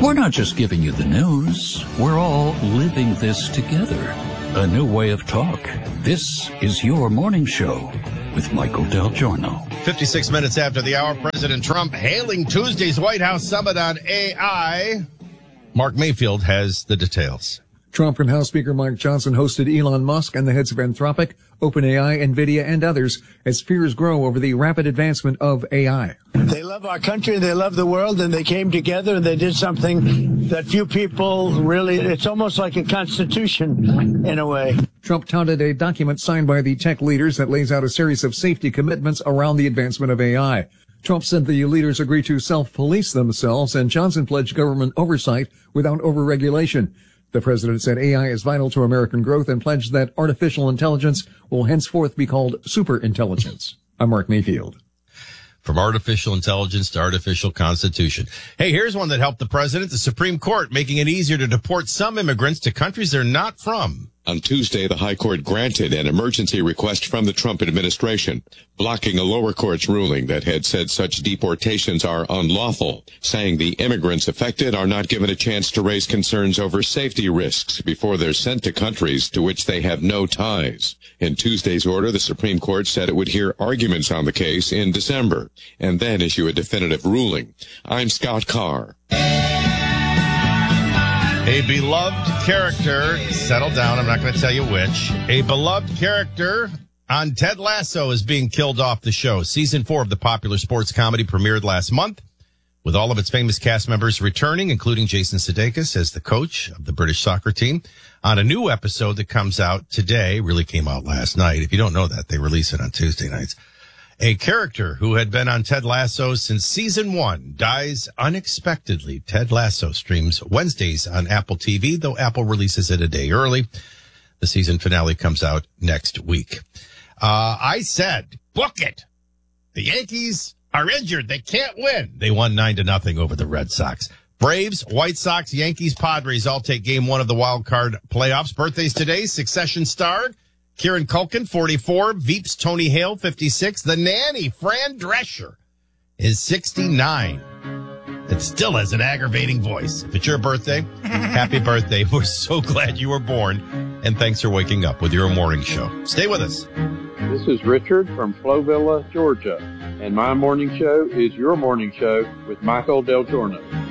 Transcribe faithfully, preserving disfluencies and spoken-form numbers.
We're not just giving you the news. We're all living this together. A new way of talk. This is your morning show with Michael Del Giorno. fifty-six minutes after the hour, President Trump hailing Tuesday's White House summit on A I. Mark Mayfield has the details. Trump and House Speaker Mike Johnson hosted Elon Musk and the heads of Anthropic, OpenAI, NVIDIA, and others as fears grow over the rapid advancement of A I. They love our country, they love the world, and they came together and they did something that few people really, it's almost like a constitution in a way. Trump touted a document signed by the tech leaders that lays out a series of safety commitments around the advancement of A I. Trump said the leaders agreed to self-police themselves, and Johnson pledged government oversight without overregulation. The president said A I is vital to American growth and pledged that artificial intelligence will henceforth be called superintelligence. I'm Mark Mayfield. From artificial intelligence to artificial constitution. Hey, here's one that helped the president. The Supreme Court making it easier to deport some immigrants to countries they're not from. On Tuesday, the High Court granted an emergency request from the Trump administration, blocking a lower court's ruling that had said such deportations are unlawful, saying the immigrants affected are not given a chance to raise concerns over safety risks before they're sent to countries to which they have no ties. In Tuesday's order, the Supreme Court said it would hear arguments on the case in December and then issue a definitive ruling. I'm Scott Carr. A beloved character, settle down, I'm not going to tell you which. A beloved character on Ted Lasso is being killed off the show. Season four of the popular sports comedy premiered last month, with all of its famous cast members returning, including Jason Sudeikis as the coach of the British soccer team. On a new episode that comes out today, really came out last night. If you don't know that, they release it on Tuesday nights. A character who had been on Ted Lasso since season one dies unexpectedly. Ted Lasso streams Wednesdays on Apple T V, though Apple releases it a day early. The season finale comes out next week. Uh, I said, book it. The Yankees are injured. They can't win. They won nine to nothing over the Red Sox. Braves, White Sox, Yankees, Padres all take game one of the wild card playoffs. Birthdays today, Succession star Kieran Culkin, forty-four. Veeps, Tony Hale, fifty-six. The Nanny, Fran Drescher, is sixty-nine. It still has an aggravating voice. If it's your birthday, happy birthday. We're so glad you were born. And thanks for waking up with your morning show. Stay with us. This is Richard from Flovilla, Georgia. And my morning show is your morning show with Michael Del Giorno.